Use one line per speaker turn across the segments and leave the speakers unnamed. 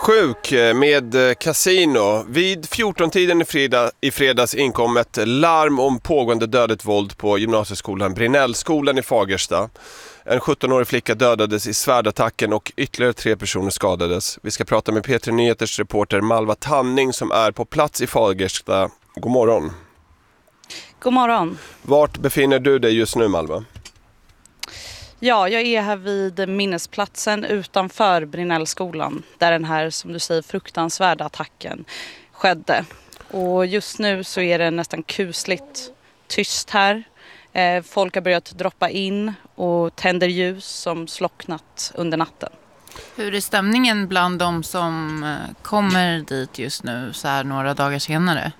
Sjuk med kasino. Vid 14-tiden i fredags inkom ett larm om pågående dödligt våld på gymnasieskolan Brinellskolan i Fagersta. En 17-årig flicka dödades i svärdattacken och ytterligare 3 personer skadades. Vi ska prata med P3 Nyheters reporter Malva Tanning som är på plats i Fagersta. God morgon.
God morgon.
Vart befinner du dig just nu, Malva?
Ja, jag är här vid minnesplatsen utanför Brinellskolan där den här, som du säger, fruktansvärda attacken skedde. Och just nu så är det nästan kusligt tyst här. Folk har börjat droppa in och tänder ljus som slocknat under natten.
Hur är stämningen bland de som kommer dit just nu så här några dagar senare?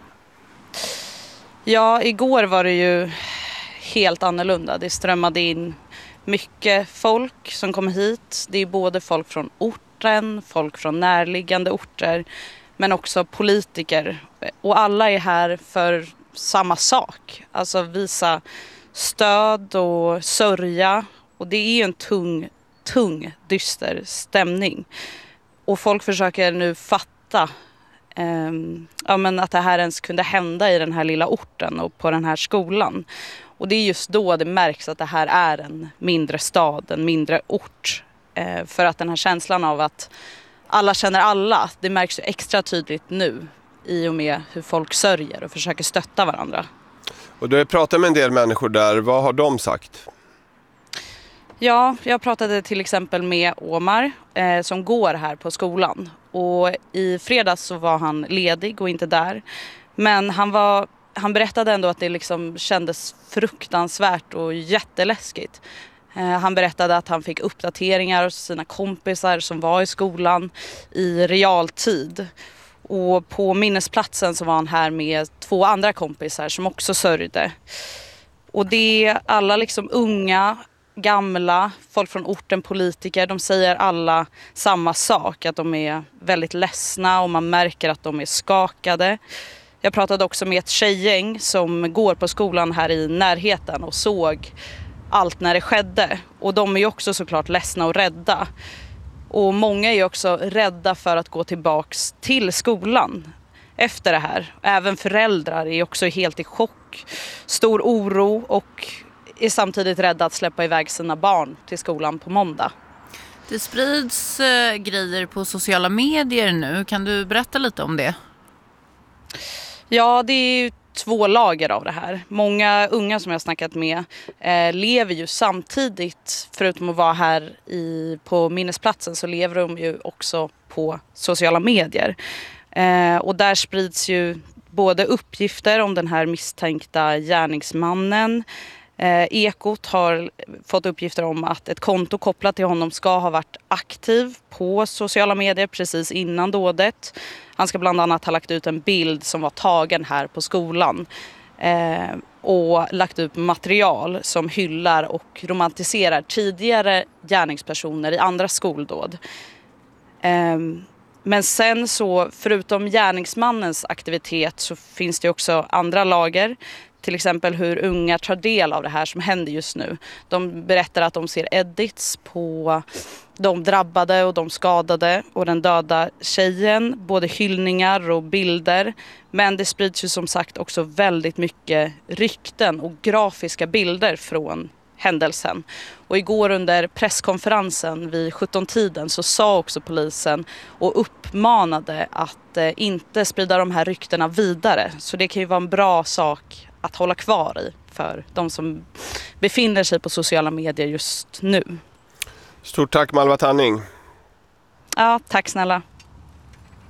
Ja, igår var det ju helt annorlunda. Det strömmade in mycket folk som kom hit. Det är både folk från orten, folk från närliggande orter, men också politiker. Och alla är här för samma sak. Alltså visa stöd och sörja. Och det är ju en tung, dyster stämning. Och folk försöker nu fatta att det här ens kunde hända i den här lilla orten och på den här skolan. Och det är just då det märks att det här är en mindre stad, en mindre ort. För att den här känslan av att alla känner alla, det märks ju extra tydligt nu i och med hur folk sörjer och försöker stötta varandra.
Och du har pratat med en del människor där. Vad har de sagt?
Ja, jag pratade till exempel med Omar som går här på skolan. Och i fredags så var han ledig och inte där. Men han berättade ändå att det liksom kändes fruktansvärt och jätteläskigt. Han berättade att han fick uppdateringar av sina kompisar som var i skolan i realtid. Och på minnesplatsen så var han här med 2 andra kompisar som också sörjde. Och det är alla liksom unga, gamla, folk från orten, politiker, de säger alla samma sak, att de är väldigt ledsna och man märker att de är skakade. Jag pratade också med ett tjejgäng som går på skolan här i närheten och såg allt när det skedde. Och de är ju också såklart ledsna och rädda. Och många är ju också rädda för att gå tillbaks till skolan efter det här. Även föräldrar är också helt i chock, stor oro och är samtidigt rädda att släppa iväg sina barn till skolan på måndag.
Det sprids grejer på sociala medier nu. Kan du berätta lite om det?
Ja, det är ju 2 lager av det här. Många unga som jag snackat med lever ju samtidigt, förutom att vara här på minnesplatsen, så lever de ju också på sociala medier. Och där sprids ju både uppgifter om den här misstänkta gärningsmannen. Ekot har fått uppgifter om att ett konto kopplat till honom ska ha varit aktiv på sociala medier precis innan dådet. Han ska bland annat ha lagt ut en bild som var tagen här på skolan och lagt ut material som hyllar och romantiserar tidigare gärningspersoner i andra skoldåd. Men sen så, förutom gärningsmannens aktivitet, så finns det också andra lager. Till exempel hur unga tar del av det här som händer just nu. De berättar att de ser edits på de drabbade och de skadade och den döda tjejen. Både hyllningar och bilder. Men det sprids ju som sagt också väldigt mycket rykten och grafiska bilder från händelsen. Och igår under presskonferensen vid 17-tiden så sa också polisen och uppmanade att inte sprida de här ryktena vidare. Så det kan ju vara en bra sak att hålla kvar i för de som befinner sig på sociala medier just nu.
Stort tack, Malva Tanning.
Ja, tack snälla.